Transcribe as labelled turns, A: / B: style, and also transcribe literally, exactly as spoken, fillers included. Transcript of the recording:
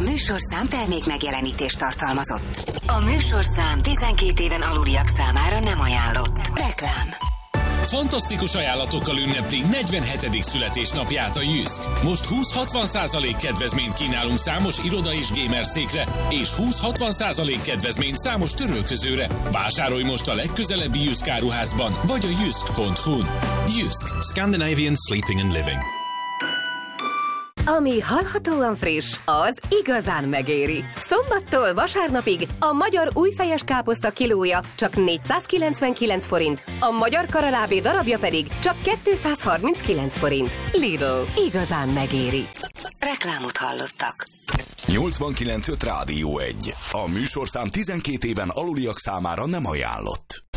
A: műsorszám termék megjelenítést tartalmazott. A műsorszám tizenkét éven aluliak számára nem ajánlott. Reklám.
B: Fantasztikus ajánlatokkal ünnepli negyvenhetedik születésnapját a Jysk. Most húsz-hatvan százalék kedvezményt kínálunk számos iroda és gamer székre, és húsz-hatvan százalék kedvezményt számos törölközőre. Vásárolj most a legközelebbi Jysk áruházban, vagy a jysk pont hu-n. Jysk.
C: Scandinavian Sleeping and Living.
D: Ami hallhatóan friss, az igazán megéri. Szombattól vasárnapig a magyar újfejes káposzta kilója csak négyszázkilencvenkilenc forint, a magyar karalábé darabja pedig csak kétszázharminckilenc forint. Lidl, igazán megéri.
A: Reklámot hallottak.
E: nyolcvankilenc öt Rádió egy. A műsorszám tizenkét éven aluliak számára nem ajánlott.